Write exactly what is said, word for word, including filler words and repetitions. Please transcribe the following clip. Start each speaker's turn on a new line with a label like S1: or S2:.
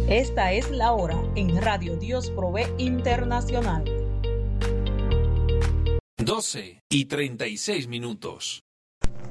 S1: Esta es la hora en Radio Dios Provee Internacional.
S2: doce y treinta y seis minutos.